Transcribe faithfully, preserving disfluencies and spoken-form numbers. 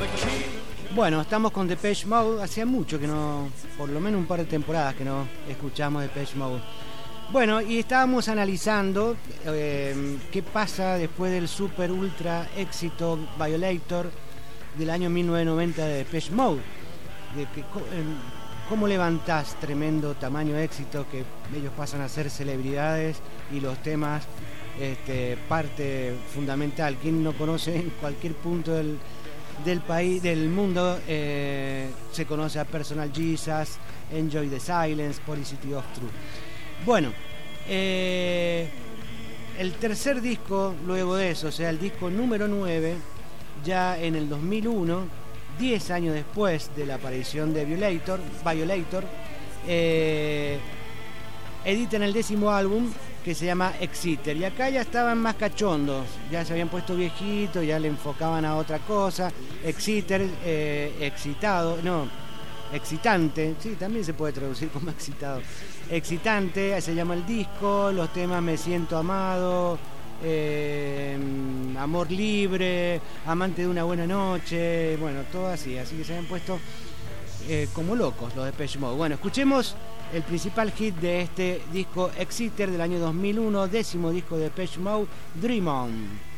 Bueno, estamos con Depeche Mode. Hacía mucho que no, por lo menos un par de temporadas que no escuchamos Depeche Mode. Bueno, y estábamos analizando eh, qué pasa después del super ultra éxito Violator del año mil novecientos noventa de Depeche Mode. De que, eh, cómo levantás tremendo tamaño éxito que ellos pasan a ser celebridades y los temas este, parte fundamental. Quien no conoce en cualquier punto del del país, del mundo, eh, se conoce a Personal Jesus, Enjoy the Silence, Policity of Truth. Bueno, eh, el tercer disco luego de eso, o sea, el disco número nueve, ya en el dos mil uno, diez años después de la aparición de Violator, Violator eh, editan el décimo álbum, que se llama Exciter, y acá ya estaban más cachondos, ya se habían puesto viejitos, ya le enfocaban a otra cosa. Exciter, eh, excitado, no, excitante, sí, también se puede traducir como excitado. Excitante, se llama el disco, los temas Me Siento Amado, eh, Amor Libre, Amante de una Buena Noche, bueno, todo así, así que se habían puesto eh, como locos los de Depeche Mode. Bueno, escuchemos el principal hit de este disco Exciter del año dos mil uno, décimo disco de Depeche Mode, Dream On.